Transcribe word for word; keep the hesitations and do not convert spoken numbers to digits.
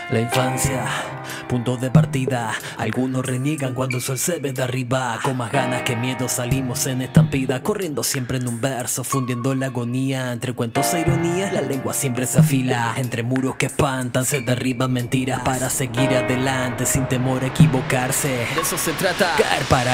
La infancia, punto de partida. Algunos reniegan cuando el sol se ve de arriba. Con más ganas que miedo salimos en estampida, corriendo siempre en un verso, fundiendo la agonía. Entre cuentos e ironías la lengua siempre se afila. Entre muros que espantan se derriban mentiras, para seguir adelante sin temor a equivocarse. De eso se trata, caer para